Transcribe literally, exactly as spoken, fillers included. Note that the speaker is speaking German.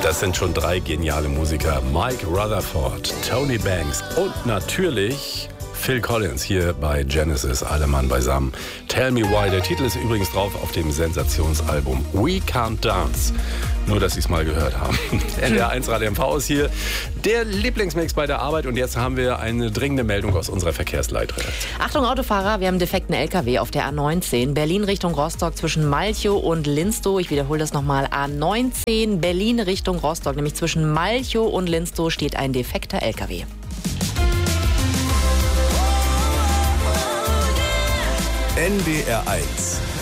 Das sind schon drei geniale Musiker. Mike Rutherford, Tony Banks und natürlich Phil Collins hier bei Genesis, alle Mann beisammen. Tell Me Why, der Titel ist übrigens drauf auf dem Sensationsalbum We Can't Dance. Nur, dass Sie es mal gehört haben. N D R eins Radio M V ist hier der Lieblingsmix bei der Arbeit. Und jetzt haben wir eine dringende Meldung aus unserer Verkehrsleitredaktion. Achtung Autofahrer, wir haben einen defekten L K W auf der A neunzehn. Berlin Richtung Rostock zwischen Malchow und Linstow. Ich wiederhole das nochmal. A neunzehn Berlin Richtung Rostock. Nämlich zwischen Malchow und Linstow steht ein defekter L K W. N D R eins